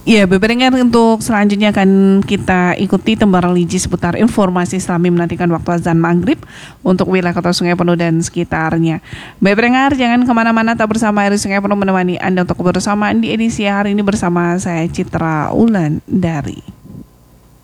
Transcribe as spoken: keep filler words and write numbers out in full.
Ya, beberengan untuk selanjutnya akan kita ikuti tembang religi seputar informasi Islami menantikan waktu azan maghrib untuk wilayah Kota Sungai Penuh dan sekitarnya. Beberengar, jangan kemana-mana, tak bersama R I Sungai Penuh menemani Anda untuk kebersamaan di edisi hari ini bersama saya Citra Ulan dari